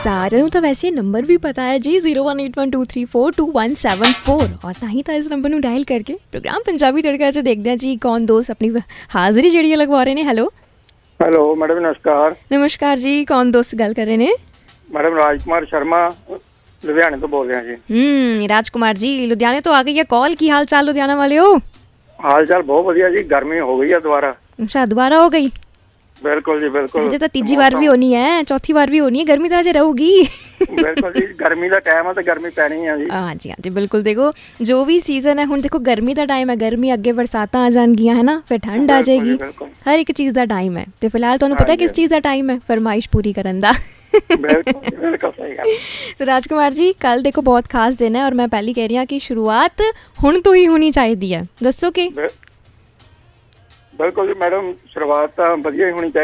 ਸਾਰਿਆਂ ਨੂੰ ਤਾਂ ਵੈਸੇ ਨੰਬਰ ਵੀ ਪਤਾ ਹੈ ਜੀ 018123422174 ਔਰ ਤਾਂ ਹੀ ਤਾਂ ਇਸ ਨੰਬਰ ਨੂੰ ਡਾਇਲ ਕਰਕੇ ਪ੍ਰੋਗਰਾਮ ਪੰਜਾਬੀ ਤੜਕਾ 'ਚ ਦੇਖਦੇ ਹਾਂ ਜੀ ਕੌਣ ਦੋਸਤ ਆਪਣੀ ਹਾਜ਼ਰੀ ਜਿਹੜੀ ਲਗਵਾ ਰਹੇ ਨੇ। ਹੈਲੋ ਮੈਡਮ ਨਮਸਕਾਰ। ਨਮਸਕਾਰ ਜੀ, ਕੌਣ ਦੋਸਤ ਗੱਲ ਕਰ ਰਹੇ ਨੇ? ਮੈਡਮ ਰਾਜਕੁਮਾਰ ਸ਼ਰਮਾ ਲੁਧਿਆਣੇ ਤੋਂ ਬੋਲ ਰਿਹਾ ਜੀ। ਰਾਜਕੁਮਾਰ ਜੀ ਲੁਧਿਆਣੇ ਤੋਂ ਆ ਗਈ ਹੈ ਕਾਲ। ਕੀ ਹਾਲ ਚਾਲ ਲੁਧਿਆਣਾ ਵਾਲਿਓ? ਹਾਲ ਚਾਲ ਬਹੁਤ ਵਧੀਆ ਜੀ। ਗਰਮੀ ਹੋ ਗਈ ਹੈ ਦੁਬਾਰਾ। ਅੱਛਾ ਦੁਬਾਰਾ ਹੋ ਗਈ? ਬਿਲकुल जी बिल्कुल। अजे तो तीजी बार भी होनी है, चौथी बार भी होनी है, गर्मी तो अजे रहूगी। बिल्कुल जी, गर्मी का टाइम है तो गर्मी पैनी है जी। हाँ जी बिल्कुल। देखो जो भी सीजन है, हुण देखो गर्मी का टाइम है, गर्मी अगे बरसात आ जाएगियां है ना, फिर ठंड आ जाएगी, हर एक चीज़ का टाइम है। तो फिलहाल तुहानू पता किस चीज़ का टाइम है फरमाइश पूरी करन दा। तो राजकुमार जी कल देखो बहुत खास दिन है और मैं पहली कह रही हाँ कि शुरुआत हुण तो ही होनी चाहिए है। दसो कि बिल्कुल जी मैडम, शुरुआत तो वधिया ही होनी चाहिए।